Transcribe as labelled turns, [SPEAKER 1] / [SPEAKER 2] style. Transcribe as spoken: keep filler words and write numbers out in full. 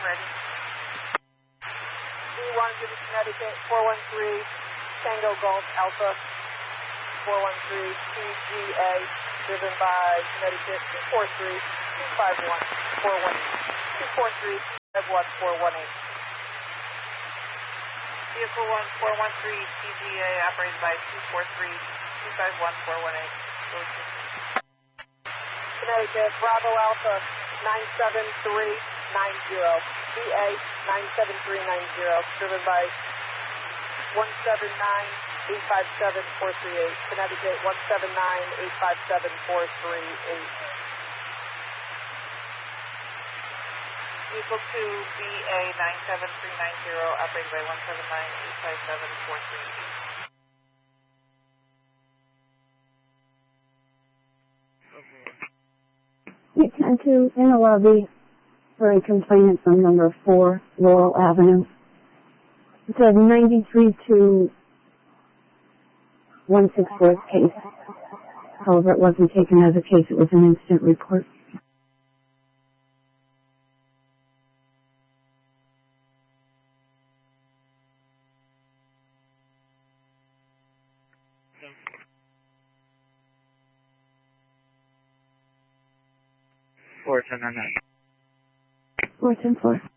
[SPEAKER 1] ready.
[SPEAKER 2] D one to the Connecticut, four one three, Tango Golf Alpha, four one three T G A, driven by Connecticut, two four three, two five one, four one eight, two four three, two five one, four one eight.
[SPEAKER 1] Vehicle one four one three T G A operated by two four three, two five one, four one eight.
[SPEAKER 2] Connecticut, Bravo Alpha, nine seven three nine zero, B A nine seven three nine zero, driven by one seven nine eight five seven four three eight, Connecticut one seven nine eight five seven four three eight.
[SPEAKER 1] Vehicle two B A nine seven three nine zero operated by one seven nine eight five seven four three eight.
[SPEAKER 3] You can to in the lobby for a complainant from number four, Laurel Avenue. It said ninety-three to one sixty-fourth case. However, it wasn't taken as a case. It was an incident report.
[SPEAKER 4] four ten nine nine.
[SPEAKER 3] four ten four.